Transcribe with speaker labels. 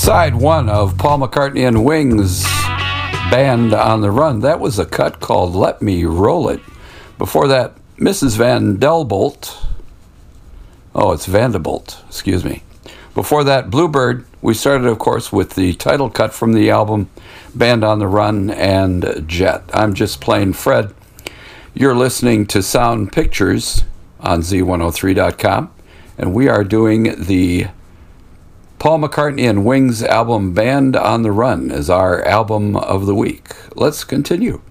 Speaker 1: Side one of Paul McCartney and Wings, Band on the Run. That was a cut called Let Me Roll It. Before that, Mrs. Vanderbilt. Oh, it's Vanderbilt, excuse me. Before that, Bluebird. We started, of course, with the title cut from the album Band on the Run and Jet. I'm just plain Fred. You're listening to Sound Pictures on Z103.com, and we are doing the Paul McCartney and Wings album Band on the Run as our album of the week. Let's continue.